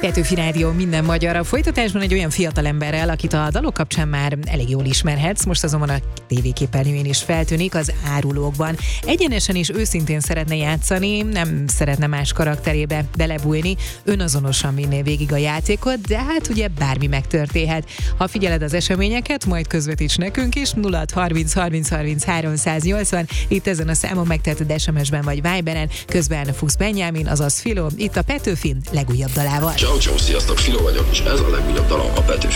Petőfi Rádió minden magyar. A folytatásban egy olyan fiatalemberrel, akit a dalok kapcsán már elég jól ismerhetsz, most azonban a tévéképernyőjén is feltűnik az Árulókban. Egyenesen és őszintén szeretne játszani, nem szeretne más karakterébe belebújni, önazonosan vinné végig a játékot, de hát ugye bármi megtörténhet. Ha figyeled az eseményeket, majd közvetíts nekünk is, 0630 30 30 380, itt ezen a számon megteheted SMS-ben vagy Viberen, közben Fuchs Benyámin, azaz Filó, itt a Petőfi legújabb dalával. Ciao, sziasztok, Filó vagyok, és ez a legújabb dalom a Petőfi.